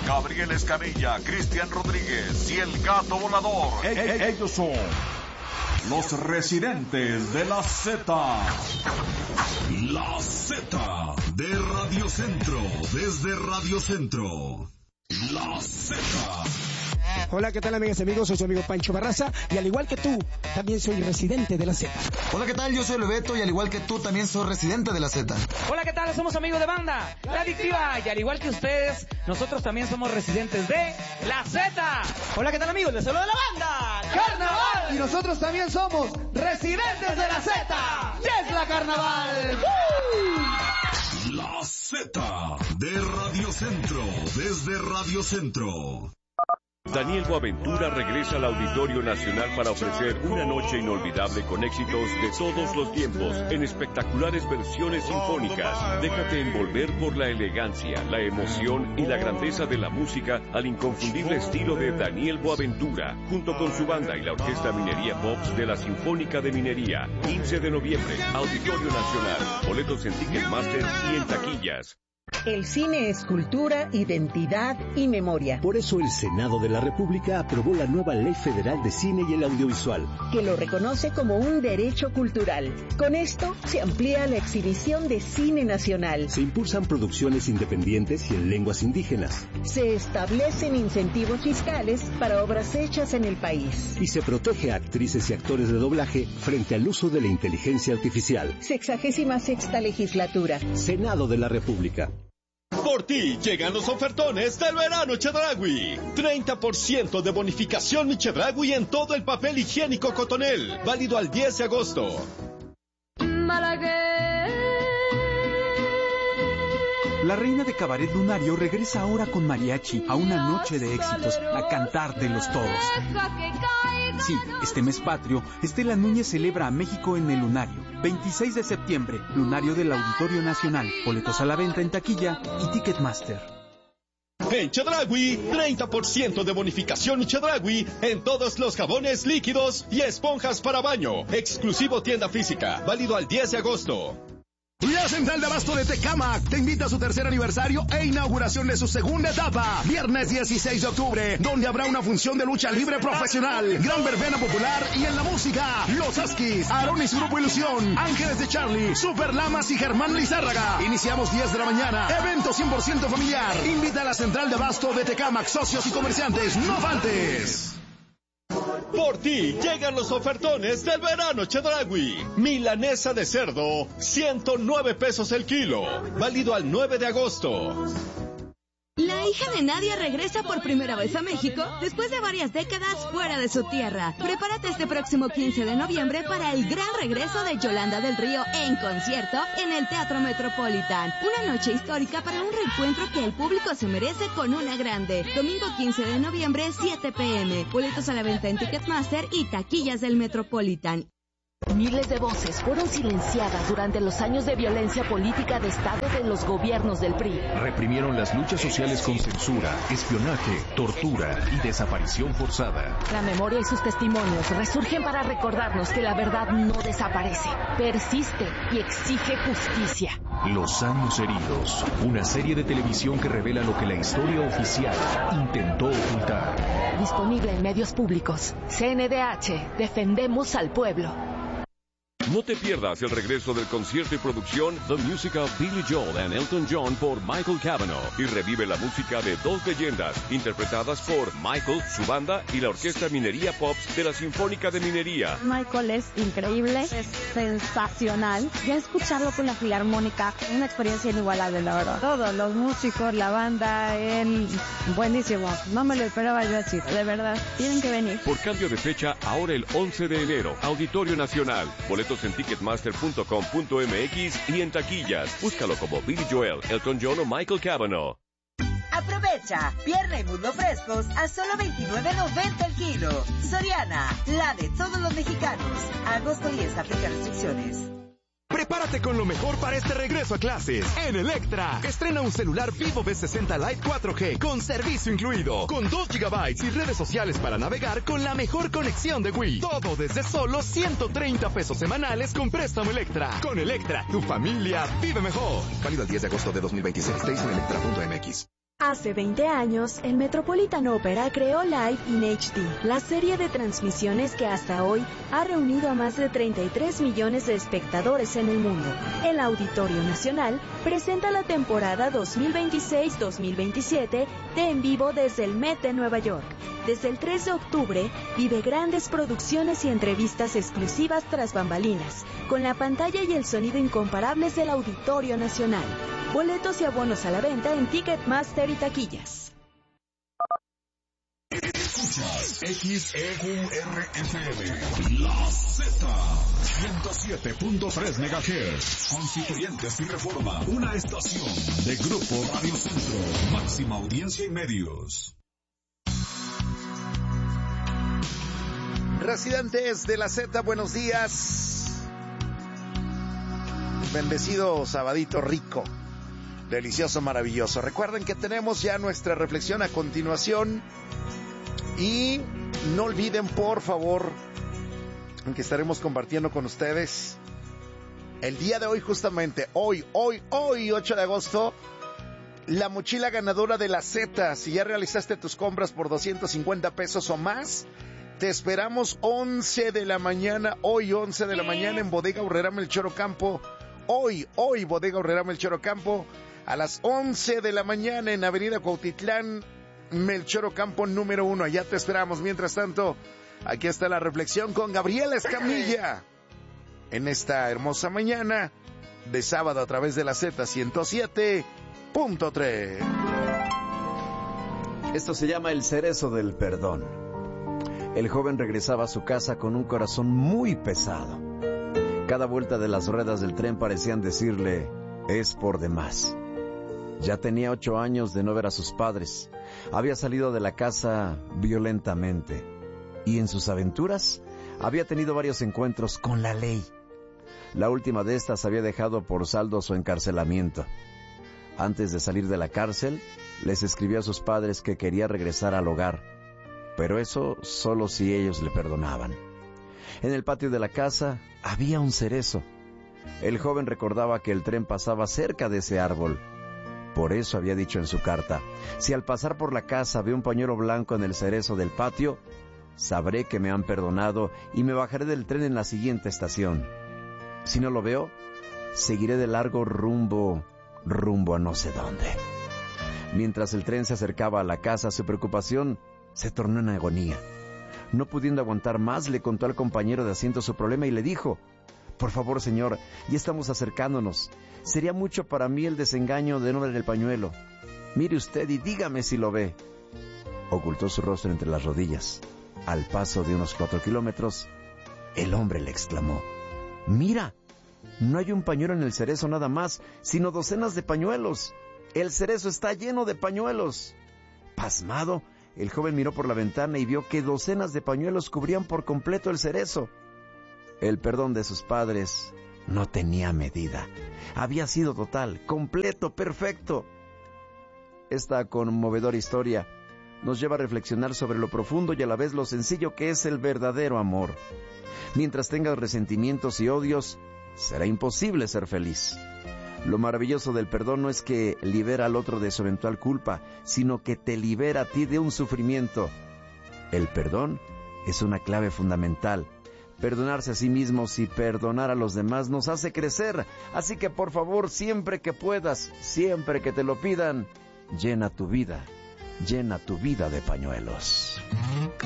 Gabriel Escamilla, Cristian Rodríguez y el Gato Volador. Ellos son los residentes de la Z. La Z de Radio Centro, desde Radio Centro. La Z. Hola, ¿qué tal, amigas y amigos? Soy su amigo Pancho Barraza y al igual que tú, también soy residente de la Z. Hola, ¿qué tal? Yo soy Bebeto y al igual que tú, también soy residente de la Z. Hola, ¿qué tal? Somos amigos de banda, La Adictiva, y al igual que ustedes, nosotros también somos residentes de la Z. Hola, ¿qué tal, amigos? Les saludo de la banda Carnaval. Y nosotros también somos residentes de la Z. ¡Es la Carnaval! La Z de Radio Centro, desde Radio Centro. Daniel Boaventura regresa al Auditorio Nacional para ofrecer una noche inolvidable con éxitos de todos los tiempos en espectaculares versiones sinfónicas. Déjate envolver por la elegancia, la emoción y la grandeza de la música al inconfundible estilo de Daniel Boaventura, junto con su banda y la Orquesta Minería Pops de la Sinfónica de Minería. 15 de noviembre, Auditorio Nacional. Boletos en Ticketmaster y en taquillas. El cine es cultura, identidad y memoria. Por eso el Senado de la República aprobó la nueva Ley Federal de Cine y el Audiovisual, que lo reconoce como un derecho cultural. Con esto se amplía la exhibición de cine nacional. Se impulsan producciones independientes y en lenguas indígenas. Se establecen incentivos fiscales para obras hechas en el país. Y se protege a actrices y actores de doblaje frente al uso de la inteligencia artificial. 66ª legislatura. Senado de la República. Por ti llegan los ofertones del verano Chedraui. 30% de bonificación Chedraui en todo el papel higiénico Cotonel. Válido al 10 de agosto. La reina de Cabaret Lunario regresa ahora con mariachi a una noche de éxitos, a cantar de los toros. Sí, este mes patrio, Estela Núñez celebra a México en el Lunario. 26 de septiembre, Lunario del Auditorio Nacional. Boletos a la venta en taquilla y Ticketmaster. En Chedraui, 30% de bonificación Chedraui en todos los jabones líquidos y esponjas para baño. Exclusivo tienda física, válido al 10 de agosto. La Central de Abasto de Tecámac te invita a su tercer aniversario e inauguración de su segunda etapa. Viernes 16 de octubre, donde habrá una función de lucha libre profesional, gran verbena popular y en la música, Los Askis, Aarón y su grupo Ilusión, Ángeles de Charlie, Super Lamas y Germán Lizárraga. Iniciamos 10 de la mañana. Evento 100% familiar. Invita a la Central de Abasto de Tecámac, socios y comerciantes. ¡No faltes! Por ti llegan los ofertones del verano Chedraui. Milanesa de cerdo, 109 pesos el kilo. Válido al 9 de agosto. La hija de Nadia regresa por primera vez a México después de varias décadas fuera de su tierra. Prepárate este próximo 15 de noviembre para el gran regreso de Yolanda del Río en concierto en el Teatro Metropolitan. Una noche histórica para un reencuentro que el público se merece con una grande. Domingo 15 de noviembre, 7 p.m. Boletos a la venta en Ticketmaster y taquillas del Metropolitan. Miles de voces fueron silenciadas durante los años de violencia política de Estado de los gobiernos del PRI. Reprimieron las luchas sociales con censura, espionaje, tortura y desaparición forzada. La memoria y sus testimonios resurgen para recordarnos que la verdad no desaparece, persiste y exige justicia. Los años heridos, una serie de televisión que revela lo que la historia oficial intentó ocultar. Disponible en medios públicos. CNDH, defendemos al pueblo. No te pierdas el regreso del concierto y producción The Music of Billy Joel and Elton John por Michael Cavanaugh y revive la música de dos leyendas interpretadas por Michael, su banda y la Orquesta Minería Pops de la Sinfónica de Minería. Michael es increíble, es sensacional. Ya escucharlo con la Filarmónica, una experiencia inigualable, la verdad. Todos los músicos, la banda, él, buenísimo. No me lo esperaba yo así, de verdad. Tienen que venir. Por cambio de fecha, ahora el 11 de enero, Auditorio Nacional. Boletos en ticketmaster.com.mx y en taquillas. Búscalo como Billy Joel, Elton John o Michael Cavanaugh. Aprovecha, pierna y muslo frescos a solo $29.90 el kilo. Soriana, la de todos los mexicanos. Agosto 10, aplica restricciones. Prepárate con lo mejor para este regreso a clases. En Electra, estrena un celular Vivo V60 Lite 4G con servicio incluido, con 2 GB y redes sociales para navegar con la mejor conexión de Wii. Todo desde solo 130 pesos semanales con préstamo Electra. Con Electra, tu familia vive mejor. Válido el 10 de agosto de 2026. Teis en electra.mx. Hace 20 años, el Metropolitan Opera creó Live in HD, la serie de transmisiones que hasta hoy ha reunido a más de 33 millones de espectadores en el mundo. El Auditorio Nacional presenta la temporada 2026-2027 de En Vivo desde el Met de Nueva York. Desde el 3 de octubre, vive grandes producciones y entrevistas exclusivas tras bambalinas, con la pantalla y el sonido incomparables del Auditorio Nacional. Boletos y abonos a la venta en Ticketmaster y taquillas. Escuchas XEURFM, La Z, 107.3 MHz, Constituyentes y Reforma, una estación de Grupo Radio Centro, máxima audiencia y medios. Residentes de La Z, buenos días. Bendecido sabadito rico. Delicioso, maravilloso. Recuerden que tenemos ya nuestra reflexión a continuación. Y no olviden, por favor, que estaremos compartiendo con ustedes el día de hoy, justamente, hoy, 8 de agosto, la mochila ganadora de La Z. Si ya realizaste tus compras por 250 pesos o más, te esperamos 11 de la mañana, hoy 11 de la mañana en Bodega Aurrerá Melchor Ocampo. Hoy, Bodega Aurrerá Melchor Ocampo. A las 11 de la mañana en Avenida Cuautitlán, Melchor Ocampo número 1. Allá te esperamos. Mientras tanto, aquí está la reflexión con Gabriela Escamilla. En esta hermosa mañana de sábado a través de la Z 107.3. Esto se llama el cerezo del perdón. El joven regresaba a su casa con un corazón muy pesado. Cada vuelta de las ruedas del tren parecían decirle, es por demás. Ya tenía 8 años de no ver a sus padres. Había salido de la casa violentamente. Y en sus aventuras había tenido varios encuentros con la ley. La última de estas había dejado por saldo su encarcelamiento. Antes de salir de la cárcel, les escribió a sus padres que quería regresar al hogar. Pero eso solo si ellos le perdonaban. En el patio de la casa había un cerezo. El joven recordaba que el tren pasaba cerca de ese árbol. Por eso había dicho en su carta, si al pasar por la casa veo un pañuelo blanco en el cerezo del patio, sabré que me han perdonado y me bajaré del tren en la siguiente estación. Si no lo veo, seguiré de largo rumbo a no sé dónde. Mientras el tren se acercaba a la casa, su preocupación se tornó en agonía. No pudiendo aguantar más, le contó al compañero de asiento su problema y le dijo, por favor, señor, ya estamos acercándonos. Sería mucho para mí el desengaño de no ver el pañuelo. Mire usted y dígame si lo ve. Ocultó su rostro entre las rodillas. Al paso de unos 4 kilómetros, el hombre le exclamó, mira, no hay un pañuelo en el cerezo nada más, sino docenas de pañuelos. El cerezo está lleno de pañuelos. Pasmado, el joven miró por la ventana y vio que docenas de pañuelos cubrían por completo el cerezo. El perdón de sus padres no tenía medida. Había sido total, completo, perfecto. Esta conmovedora historia nos lleva a reflexionar sobre lo profundo y a la vez lo sencillo que es el verdadero amor. Mientras tengas resentimientos y odios, será imposible ser feliz. Lo maravilloso del perdón no es que libera al otro de su eventual culpa, sino que te libera a ti de un sufrimiento. El perdón es una clave fundamental. Perdonarse a sí mismos y perdonar a los demás nos hace crecer. Así que por favor, siempre que puedas, siempre que te lo pidan, llena tu vida de pañuelos.